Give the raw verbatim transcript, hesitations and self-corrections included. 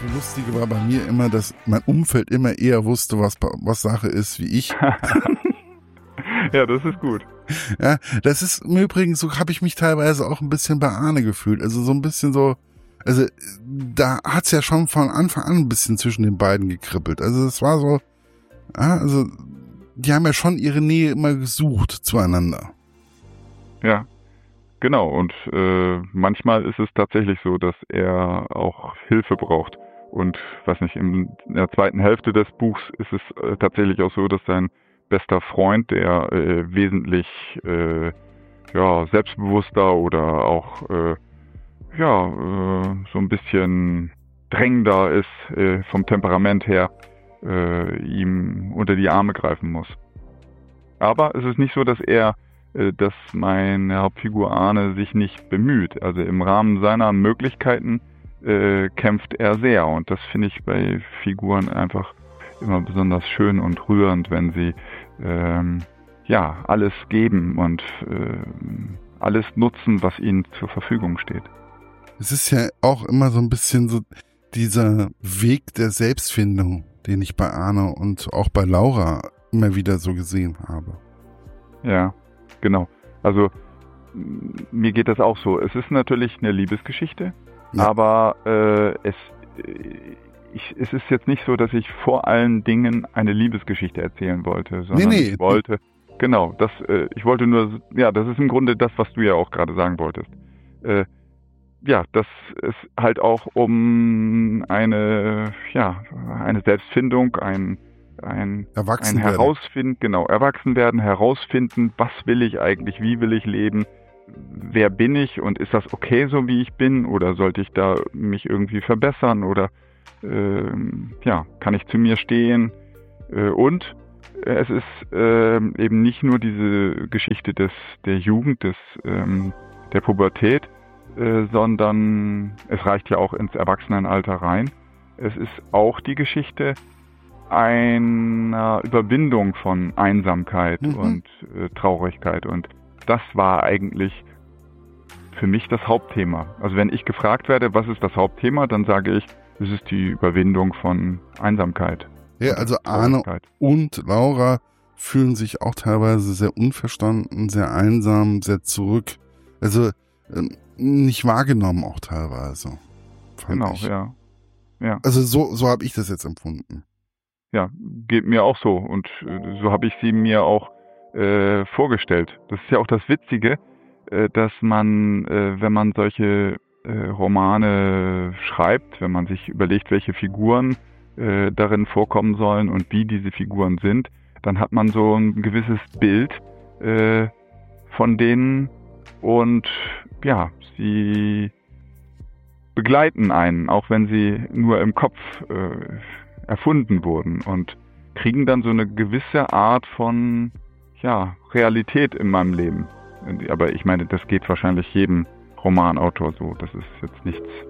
Lustige war bei mir immer, dass mein Umfeld immer eher wusste, was, was Sache ist, wie ich. Ja, das ist gut. Ja, das ist im Übrigen, so habe ich mich teilweise auch ein bisschen bei Arne gefühlt. Also so ein bisschen so, also da hat's ja schon von Anfang an ein bisschen zwischen den beiden gekribbelt. Also es war so, ja, also die haben ja schon ihre Nähe immer gesucht zueinander. Ja, genau. Und äh, manchmal ist es tatsächlich so, dass er auch Hilfe braucht. Und weiß nicht, in der zweiten Hälfte des Buchs ist es äh, tatsächlich auch so, dass sein bester Freund, der äh, wesentlich äh, ja, selbstbewusster oder auch äh, ja, äh, so ein bisschen drängender ist äh, vom Temperament her, äh, ihm unter die Arme greifen muss. Aber es ist nicht so, dass er, äh, dass meine Hauptfigur Arne sich nicht bemüht. Also im Rahmen seiner Möglichkeiten äh, kämpft er sehr. Und das finde ich bei Figuren einfach immer besonders schön und rührend, wenn sie ähm, ja alles geben und äh, alles nutzen, was ihnen zur Verfügung steht. Es ist ja auch immer so ein bisschen so dieser Weg der Selbstfindung, den ich bei Arne und auch bei Laura immer wieder so gesehen habe. Ja, genau. Also mir geht das auch so. Es ist natürlich eine Liebesgeschichte, ja. aber äh, es, ich, es ist jetzt nicht so, dass ich vor allen Dingen eine Liebesgeschichte erzählen wollte, sondern nee, nee. ich wollte, genau, das, äh, ich wollte nur, ja, das ist im Grunde das, was du ja auch gerade sagen wolltest. Äh, ja, dass es halt auch um eine, ja, eine Selbstfindung, ein, ein, ein Herausfinden, genau, erwachsen werden, herausfinden, was will ich eigentlich, wie will ich leben, wer bin ich und ist das okay, so wie ich bin, oder sollte ich da mich irgendwie verbessern oder äh, ja, kann ich zu mir stehen äh, und äh, es ist äh, eben nicht nur diese Geschichte des, der Jugend, des, ähm, der Pubertät, Äh, sondern es reicht ja auch ins Erwachsenenalter rein. Es ist auch die Geschichte einer Überwindung von Einsamkeit mhm. und äh, Traurigkeit. Und das war eigentlich für mich das Hauptthema. Also wenn ich gefragt werde, was ist das Hauptthema, dann sage ich, es ist die Überwindung von Einsamkeit. Ja, also Arne und Laura fühlen sich auch teilweise sehr unverstanden, sehr einsam, sehr zurück. Also ähm, nicht wahrgenommen auch teilweise. Genau, ich. ja. ja. Also so, so habe ich das jetzt empfunden. Ja, geht mir auch so. Und äh, so habe ich sie mir auch äh, vorgestellt. Das ist ja auch das Witzige, äh, dass man, äh, wenn man solche äh, Romane schreibt, wenn man sich überlegt, welche Figuren äh, darin vorkommen sollen und wie diese Figuren sind, dann hat man so ein gewisses Bild äh, von denen und ja, sie begleiten einen, auch wenn sie nur im Kopf äh, erfunden wurden und kriegen dann so eine gewisse Art von ja, Realität in meinem Leben. Aber ich meine, das geht wahrscheinlich jedem Romanautor so. Das ist jetzt nichts